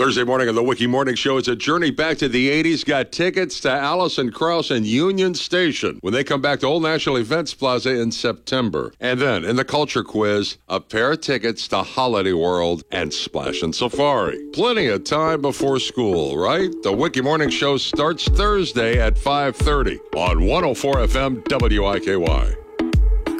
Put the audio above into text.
Thursday morning on the Wiki Morning Show is a journey back to the 80s. Got tickets to Alison Krauss and Union Station when they come back to Old National Events Plaza in September. And then in the Culture Quiz, a pair of tickets to Holiday World and Splash and Safari. Plenty of time before school, right? The Wiki Morning Show starts Thursday at 5:30 on 104 FM WIKY.